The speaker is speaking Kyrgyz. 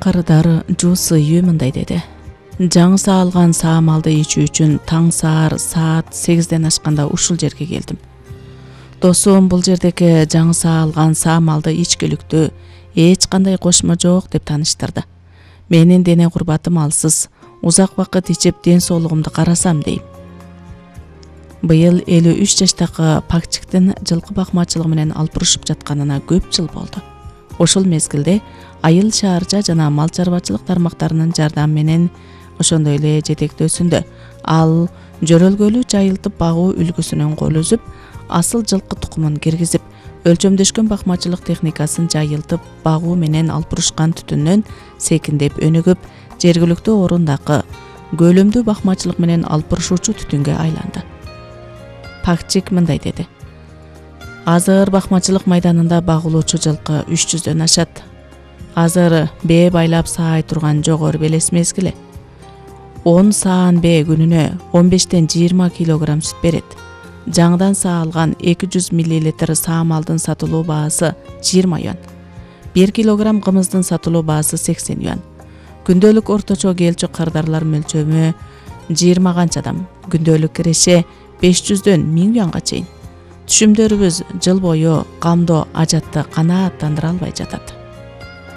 Карыдар Жу Сыйы мындай деди. Жаңысы алган саамалды ичүү үчүн таң саар саат 8ден ашканда ушул жерге келдим. Досум бул жердеги жаңысы алган саамалды ичкиликтүү эч кандай кошмо жок деп тааныштырды. Менин дене курбатым алсыз, узак вакыт ичип ден соолугумду карасам дейм. Быйыл 53 жаштагы Пакчиктин жылкы бакмачылыгы менен алпурушуп жатканына көп жыл болду. Ошол мезгилде айыл шаарча жана мал чарбачылык тармактарынын жардамы менен ошондой эле жетектөөсүндө ал жөрөлгөлүү жайылтып багуу үлгүсүнөн кол үзүп, асыл жылкы тукумун киргизип, өлчөмдөшкөн бакмачылык техникасын жайылтып багуу менен алпурушкан түтүндөн секиндеп өнүгүп, жергиликтүү орундагы көлөмдүү бакмачылык менен алпурушуучу түтүнгө айланды. Пакчик мындай деди. Азыр бакмачылык майданында багылуучу жылкы 300дөн ашат. Азыр бээ байлап саай турган жогору белес мезгили. 10 саан бээ күнүнө 15ден 20 килограмм сүт берет. Жаңдан саалган 200 мл саамалдын сатылуу баасы 20 юан. 1 килограмм кымыздын сатылуу баасы 80 юан. Күндөлүк орточо келчү кардарлар мөлчөмү 20 канча адам. Күндөлүк киреше 500дөн 1000 юанга чейин. Түшүмдөрүбүз жыл бою камдоо ажатты канааттандыра албай жатат.